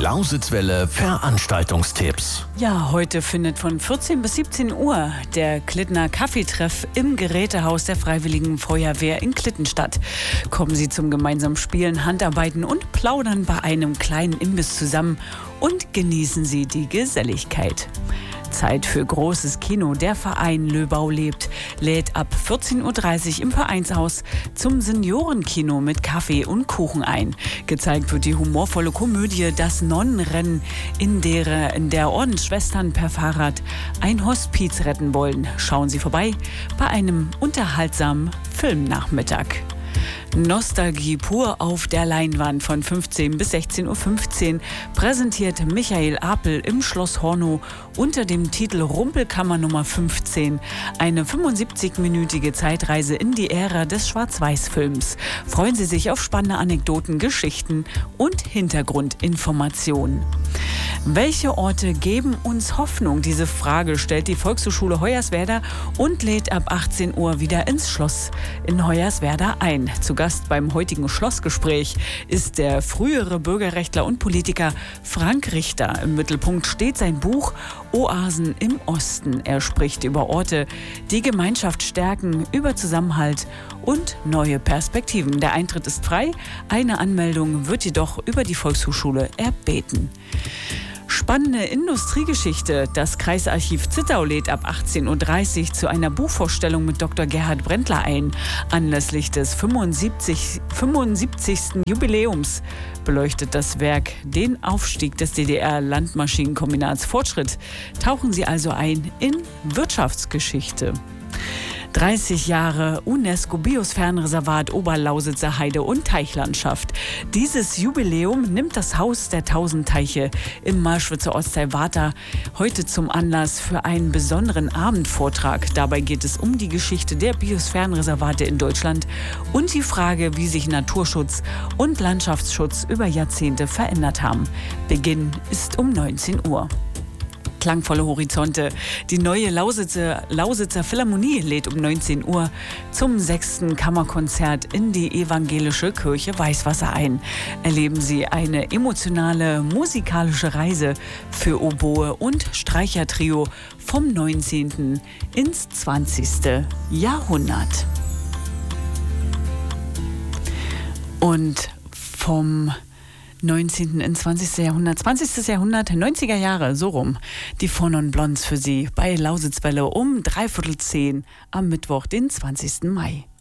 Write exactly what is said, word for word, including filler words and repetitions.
Lausitzwelle Veranstaltungstipps. Ja, heute findet von vierzehn bis siebzehn Uhr der Klittener Kaffeetreff im Gerätehaus der Freiwilligen Feuerwehr in Klitten statt. Kommen Sie zum gemeinsamen Spielen, Handarbeiten und Plaudern bei einem kleinen Imbiss zusammen und genießen Sie die Geselligkeit. Zeit für großes Kino. Der Verein Löbau lebt lädt ab vierzehn Uhr dreißig im Vereinshaus zum Seniorenkino mit Kaffee und Kuchen ein. Gezeigt wird die humorvolle Komödie Das Nonnenrennen, in der, in der Ordensschwestern per Fahrrad ein Hospiz retten wollen. Schauen Sie vorbei bei einem unterhaltsamen Filmnachmittag. Nostalgie pur auf der Leinwand von fünfzehn bis sechzehn Uhr fünfzehn präsentiert Michael Apel im Schloss Hornow unter dem Titel Rumpelkammer Nummer fünfzehn eine fünfundsiebzig-minütige Zeitreise in die Ära des Schwarz-Weiß-Films. Freuen Sie sich auf spannende Anekdoten, Geschichten und Hintergrundinformationen. Welche Orte geben uns Hoffnung? Diese Frage stellt die Volkshochschule Hoyerswerda und lädt ab achtzehn Uhr wieder ins Schloss in Hoyerswerda ein. Zu Gast beim heutigen Schlossgespräch ist der frühere Bürgerrechtler und Politiker Frank Richter. Im Mittelpunkt steht sein Buch Oasen im Osten. Er spricht über Orte, die Gemeinschaft stärken, über Zusammenhalt und neue Perspektiven. Der Eintritt ist frei, eine Anmeldung wird jedoch über die Volkshochschule erbeten. Spannende Industriegeschichte. Das Kreisarchiv Zittau lädt ab achtzehn Uhr dreißig zu einer Buchvorstellung mit Doktor Gerhard Brendler ein. Anlässlich des fünfundsiebzigsten Jubiläums beleuchtet das Werk den Aufstieg des D D R-Landmaschinenkombinats Fortschritt. Tauchen Sie also ein in Wirtschaftsgeschichte. dreißig Jahre UNESCO-Biosphärenreservat Oberlausitzer Heide- und Teichlandschaft. Dieses Jubiläum nimmt das Haus der Tausend Teiche im Malschwitzer Ortsteil Warta heute zum Anlass für einen besonderen Abendvortrag. Dabei geht es um die Geschichte der Biosphärenreservate in Deutschland und die Frage, wie sich Naturschutz und Landschaftsschutz über Jahrzehnte verändert haben. Beginn ist um neunzehn Uhr. Klangvolle Horizonte. Die neue Lausitzer, Lausitzer Philharmonie lädt um neunzehn Uhr zum sechsten Kammerkonzert in die evangelische Kirche Weißwasser ein. Erleben Sie eine emotionale musikalische Reise für Oboe und Streichertrio vom neunzehnten ins zwanzigste Jahrhundert. Und vom neunzehnten ins zwanzigste Jahrhundert, zwanzigste Jahrhundert, neunziger Jahre, so rum. Die Four Non Blondes für Sie bei Lausitzwelle um dreiviertel zehn am Mittwoch, den zwanzigsten Mai.